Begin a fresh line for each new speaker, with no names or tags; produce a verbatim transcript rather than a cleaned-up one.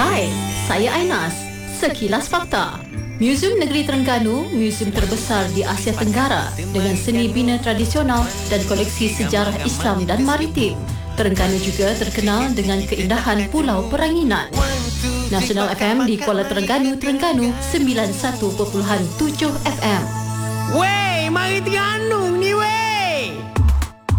Hai, saya Ainas. Sekilas Fakta. Muzium Negeri Terengganu, muzium terbesar di Asia Tenggara dengan seni bina tradisional dan koleksi sejarah Islam dan maritim. Terengganu juga terkenal dengan keindahan Pulau Peranginan. Nasional F M di Kuala Terengganu, Terengganu sembilan puluh satu perpuluhan tujuh F M.
Wey, mari Terengganu!